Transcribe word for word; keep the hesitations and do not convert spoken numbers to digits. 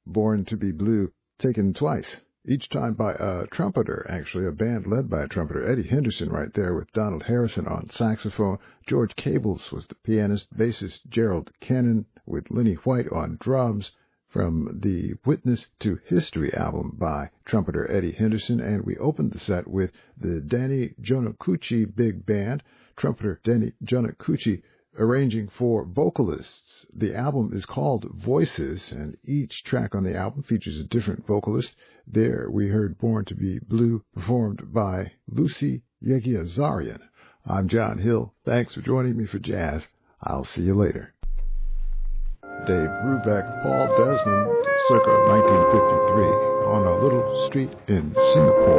Born to be Blue, taken twice, each time by a trumpeter, actually, a band led by a trumpeter. Eddie Henderson right there with Donald Harrison on saxophone. George Cables was the pianist, bassist Gerald Cannon with Lenny White on drums, from the Witness to History album by trumpeter Eddie Henderson. And we opened the set with the Danny Jonacucci Big Band, trumpeter Danny Jonacucci arranging for vocalists. The album is called Voices, and each track on the album features a different vocalist. There we heard Born to be Blue, performed by Lucy Yegiazarian. I'm John Hill. Thanks for joining me for jazz. I'll see you later. Dave Brubeck, Paul Desmond, circa nineteen fifty-three, on a little street in Singapore.